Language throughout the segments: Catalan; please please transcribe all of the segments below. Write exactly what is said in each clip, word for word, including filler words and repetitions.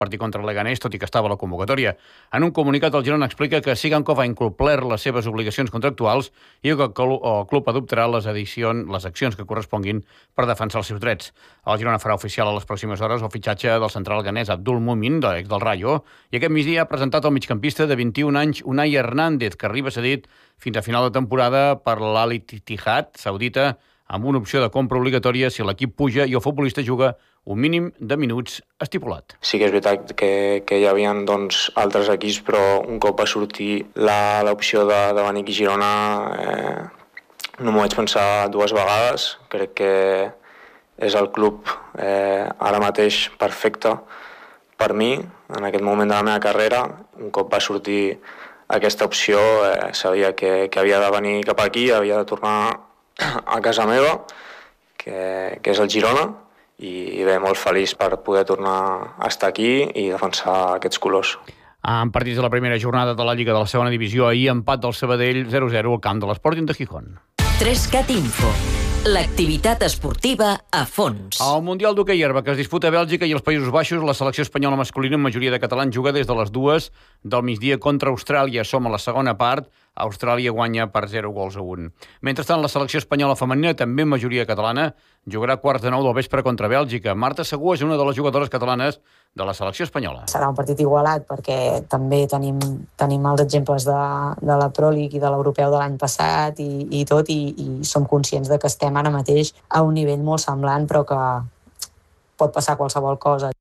partit contra el Leganés, tot i que estava a la convocatòria. En un comunicat, el Girona explica que Sigankov ha incomplert les seves obligacions contractuals i que el club adoptarà les, edicions, les accions que corresponguin per defensar els seus drets. El Girona farà oficial a les pròximes hores el fitxatge del central ganès Abdul Mumin, ex del Rayo, i aquest migdia ha presentat el migcampista de vint-i-un anys Unai Hernández, que arriba cedit fins a final de temporada per l'Al Ittihad saudita, amb una opció de compra obligatòria si l'equip puja i el futbolista juga un mínim de minuts estipulat. Sí que és veritat que, que hi havia doncs, altres equips, però un cop va sortir l'opció de, de venir aquí a Girona eh, no m'ho vaig pensar dues vegades. Crec que és el club eh, ara mateix perfecte per mi, en aquest moment de la meva carrera. Un cop va sortir aquesta opció, eh, sabia que, que havia de venir cap aquí, havia de tornar a casa meva, que, que és el Girona, i bé, molt feliç per poder tornar a estar aquí i defensar aquests colors. En partits de la primera jornada de la Lliga de la segona divisió, ahir empat del Sabadell zero a zero al camp de l'Sporting de Gijón. tres cat Info. L'activitat esportiva a fons. Al Mundial d'hoquei herba que es disputa a Bèlgica i els Països Baixos, la selecció espanyola masculina en majoria de catalans juga des de les dues del migdia contra Austràlia. Som a la segona part. Austràlia guanya per zero gols a un. Mentrestant, la selecció espanyola femenina, també en majoria catalana, jugarà quarts de nou del vespre contra Bèlgica. Marta Segú és una de les jugadores catalanes de la selecció espanyola. Serà un partit igualat perquè també tenim, tenim els exemples de, de la Pro League i de l'Europeu de l'any passat i, i tot, i, i som conscients de que estem ara mateix a un nivell molt semblant, però que pot passar qualsevol cosa.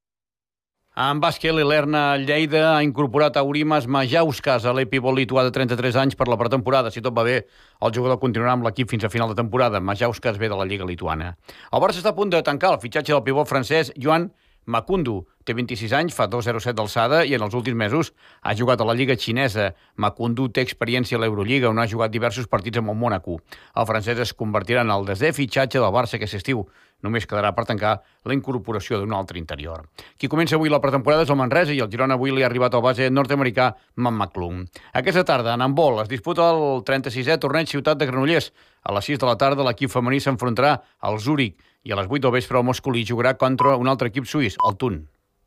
En bàsquet, l'Elerna Lleida ha incorporat a Aurimas Majauskas, a l'epivot lituà de trenta-tres anys per la pretemporada. Si tot va bé, el jugador continuarà amb l'equip fins a final de temporada. Majauskas ve de la Lliga lituana. El Barça està a punt de tancar el fitxatge del pivot francès Joan Makundu. Té vint-i-sis anys, fa dos coma zero set d'alçada i en els últims mesos ha jugat a la Lliga xinesa. Makundu té experiència a l'Eurolliga, on ha jugat diversos partits amb el Mònaco. El francès es convertirà en el desè fitxatge del Barça aquest estiu. Només quedarà per tancar la incorporació d'un altre interior. Qui comença avui la pretemporada és el Manresa i el Girona avui li ha arribat al base nord-americà Matt McClung. Aquesta tarda, en handbol, es disputa el trenta-sisè torneig Ciutat de Granollers. A les sis de la tarda, l'equip femení s'enfrontarà al Zúrich i a les vuit del vespre el masculí jugarà contra un altre equip suís, el Thun.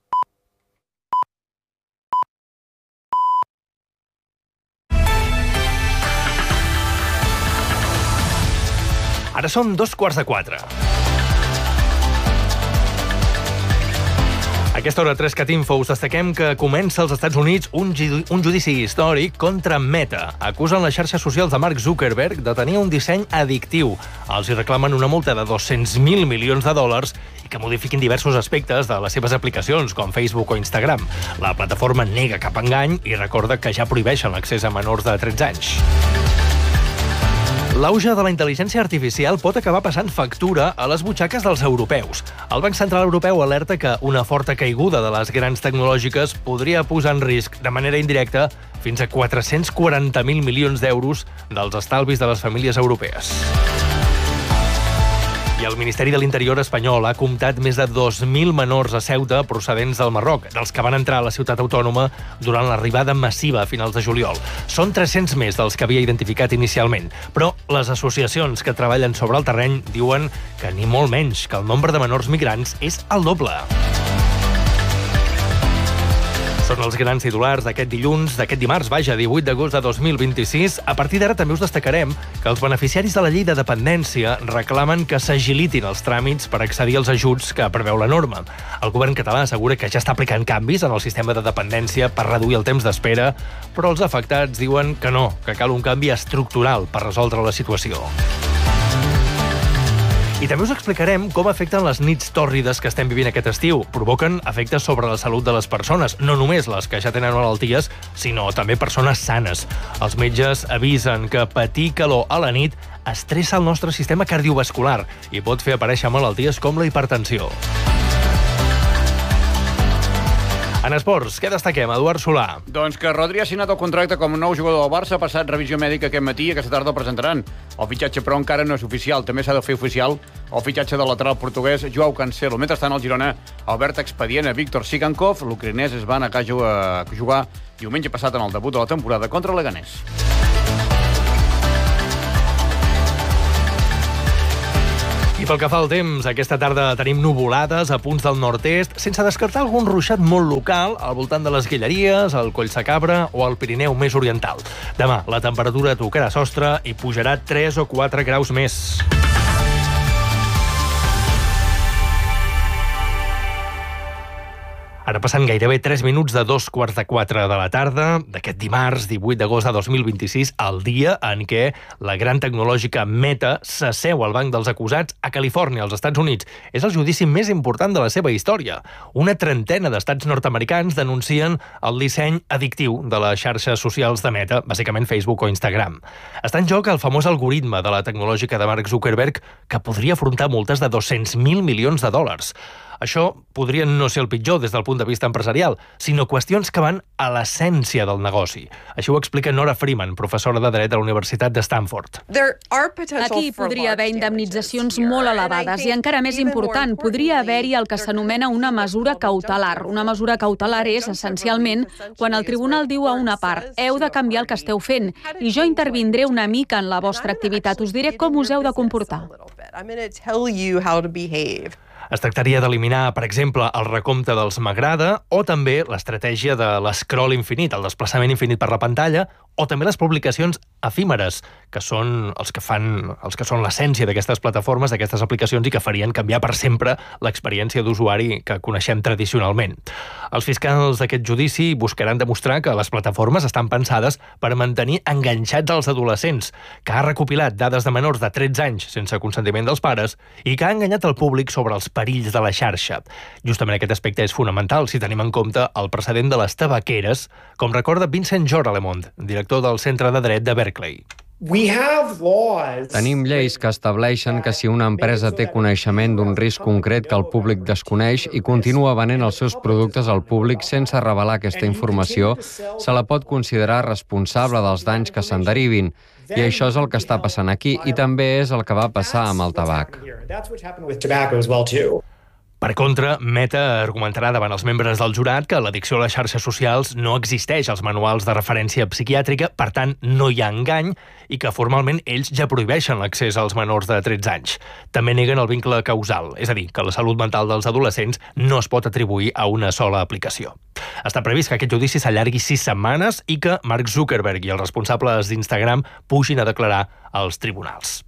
Ara són dos quarts de quatre. A aquesta hora, tres cat Info, us destaquem que comença als Estats Units un, ju un judici històric contra Meta. Acusen les xarxes socials de Mark Zuckerberg de tenir un disseny addictiu. Els hi reclamen una multa de dos-cents mil milions de dòlars i que modifiquin diversos aspectes de les seves aplicacions, com Facebook o Instagram. La plataforma nega cap engany i recorda que ja prohibeixen l'accés a menors de tretze anys. L'auge de la intel·ligència artificial pot acabar passant factura a les butxaques dels europeus. El Banc Central Europeu alerta que una forta caiguda de les grans tecnològiques podria posar en risc, de manera indirecta, fins a quatre-cents quaranta mil milions d'euros dels estalvis de les famílies europees. I el Ministeri de l'Interior espanyol ha comptat més de dos mil menors a Ceuta procedents del Marroc, dels que van entrar a la ciutat autònoma durant l'arribada massiva a finals de juliol. Són tres-cents més dels que havia identificat inicialment, però les associacions que treballen sobre el terreny diuen que ni molt menys, que el nombre de menors migrants és el doble. Són els grans titulars d'aquest dilluns, d'aquest dimarts, vaja, divuit d'agost de dos mil vint-i-sis. A partir d'ara també us destacarem que els beneficiaris de la llei de dependència reclamen que s'agilitin els tràmits per accedir als ajuts que preveu la norma. El govern català assegura que ja està aplicant canvis en el sistema de dependència per reduir el temps d'espera, però els afectats diuen que no, que cal un canvi estructural per resoldre la situació. I també us explicarem com afecten les nits tòrrides que estem vivint aquest estiu. Provoquen efectes sobre la salut de les persones, no només les que ja tenen malalties, sinó també persones sanes. Els metges avisen que patir calor a la nit estressa el nostre sistema cardiovascular i pot fer aparèixer malalties com la hipertensió. En esports, què destaquem, Eduard Solà? Doncs que Rodri ha signat el contracte com a nou jugador del Barça, ha passat revisió mèdica aquest matí i aquesta tarda el presentaran. El fitxatge, però, encara no és oficial. També s'ha de fer oficial el fitxatge del lateral portuguès Joao Cancelo. Mentrestant, el Girona ha obert expedient a Víctor Sigankov. L'ucraïnès es va anar a jugar diumenge passat en el debut de la temporada contra el Leganés. I I pel que fa al temps, aquesta tarda tenim nuvolades a punts del nord-est, sense descartar algun ruixat molt local al voltant de les Guilleries, al Collsacabra o al Pirineu més oriental. Demà la temperatura tocarà sostre i pujarà tres o quatre graus més. Ara passant gairebé tres minuts de dos quarts de quatre de la tarda d'aquest dimarts, divuit d'agost de dos mil vint-i-sis, el dia en què la gran tecnològica Meta s'asseu al banc dels acusats a Califòrnia, als Estats Units. És el judici més important de la seva història. Una trentena d'estats nord-americans denuncien el disseny addictiu de les xarxes socials de Meta, bàsicament Facebook o Instagram. Està en joc el famós algoritme de la tecnològica de Mark Zuckerberg, que podria afrontar multes de dos-cents mil milions de dòlars. Això podria no ser el pitjor des del punt de vista empresarial, sinó qüestions que van a l'essència del negoci. Això ho explica Nora Freeman, professora de dret a la Universitat de Stanford. Aquí podria haver indemnitzacions molt elevades i, encara més important, podria haver-hi el que s'anomena una mesura cautelar. Una mesura cautelar és, essencialment, quan el tribunal diu a una part «heu de canviar el que esteu fent i jo intervindré una mica en la vostra activitat, us diré com us heu de comportar». Es tractaria d'eliminar, per exemple, el recompte dels m'agrada o també l'estratègia de l'escroll infinit, el desplaçament infinit per la pantalla, o també les publicacions efímeres, que són els que fan, els que són l'essència d'aquestes plataformes, d'aquestes aplicacions i que farien canviar per sempre l'experiència d'usuari que coneixem tradicionalment. Els fiscals d'aquest judici buscaran demostrar que les plataformes estan pensades per mantenir enganxats els adolescents, que ha recopilat dades de menors de tretze anys sense consentiment dels pares i que ha enganyat el públic sobre els perills de la xarxa. Justament aquest aspecte és fonamental si tenim en compte el precedent de les tabaqueres, com recorda Vincent Joralemont, director del Centre de Dret de Berkeley. Tenim lleis que estableixen que si una empresa té coneixement d'un risc concret que el públic desconeix i continua venent els seus productes al públic sense revelar aquesta informació, se la pot considerar responsable dels danys que se'n derivin. I això és el que està passant aquí i també és el que va passar amb el tabac. Per contra, Meta argumentarà davant els membres del jurat que l'addicció a les xarxes socials no existeix als manuals de referència psiquiàtrica, per tant, no hi ha engany, i que formalment ells ja prohibeixen l'accés als menors de tretze anys. També neguen el vincle causal, és a dir, que la salut mental dels adolescents no es pot atribuir a una sola aplicació. Està previst que aquest judici s'allargui sis setmanes i que Mark Zuckerberg i els responsables d'Instagram pugin a declarar als tribunals.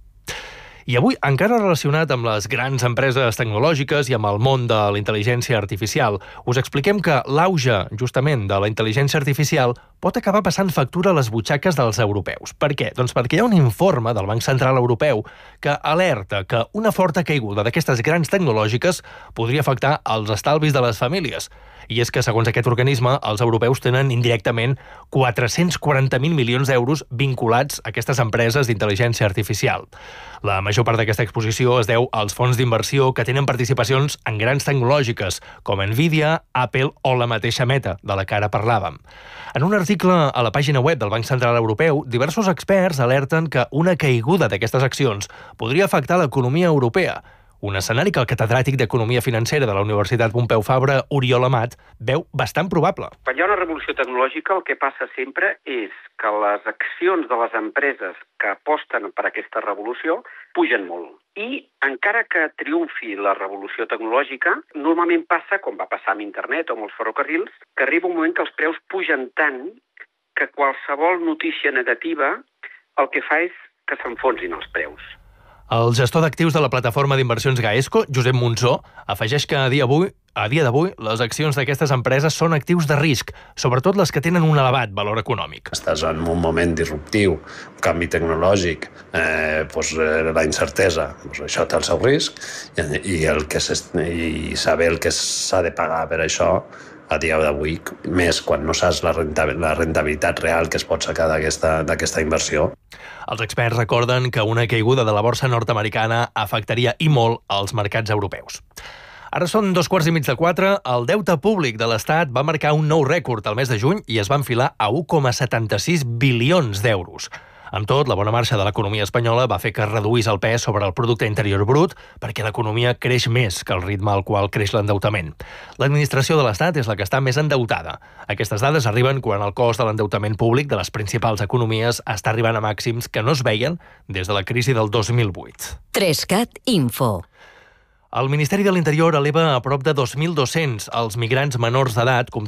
I avui, encara relacionat amb les grans empreses tecnològiques i amb el món de la intel·ligència artificial, us expliquem que l'auge, justament, de la intel·ligència artificial pot acabar passant factura a les butxaques dels europeus. Per què? Doncs perquè hi ha un informe del Banc Central Europeu que alerta que una forta caiguda d'aquestes grans tecnològiques podria afectar els estalvis de les famílies. I és que, segons aquest organisme, els europeus tenen indirectament quatre-cents quaranta mil milions d'euros vinculats a aquestes empreses d'intel·ligència artificial. La major part d'aquesta exposició es deu als fons d'inversió que tenen participacions en grans tecnològiques, com Nvidia, Apple o la mateixa Meta, de la que ara parlàvem. En un article a la pàgina web del Banc Central Europeu, diversos experts alerten que una caiguda d'aquestes accions podria afectar l'economia europea. Un escenari que el catedràtic d'Economia Financera de la Universitat Pompeu Fabra, Oriol Amat, veu bastant probable. Quan hi ha una revolució tecnològica, el que passa sempre és que les accions de les empreses que aposten per aquesta revolució pugen molt. I encara que triomfi la revolució tecnològica, normalment passa, com va passar amb internet o amb els ferrocarrils, que arriba un moment que els preus pugen tant que qualsevol notícia negativa el que fa és que s'enfonsin els preus. El gestor d'actius de la plataforma d'inversions Gaesco, Josep Monzó, afegeix que a dia d'avui A dia d'avui, les accions d'aquestes empreses són actius de risc, sobretot les que tenen un elevat valor econòmic. Estàs en un moment disruptiu, un canvi tecnològic, eh, doncs, la incertesa, doncs això té el seu risc, i, el que i saber el que s'ha de pagar per això a dia d'avui, més quan no saps la rentabilitat real que es pot sacar d'aquesta inversió. Els experts recorden que una caiguda de la borsa nord-americana afectaria i molt als mercats europeus. Ara són dos quarts i mig de quatre. El deute públic de l'Estat va marcar un nou rècord al mes de juny i es va enfilar a un coma setanta-sis bilions d'euros. Amb tot, la bona marxa de l'economia espanyola va fer que es reduís el pes sobre el producte interior brut perquè l'economia creix més que el ritme al qual creix l'endeutament. L'administració de l'Estat és la que està més endeutada. Aquestes dades arriben quan el cost de l'endeutament públic de les principals economies està arribant a màxims que no es veien des de la crisi del dos mil vuit. tres cat Info. El Ministeri de l'Interior eleva a prop de dos mil dos-cents els migrants menors d'edat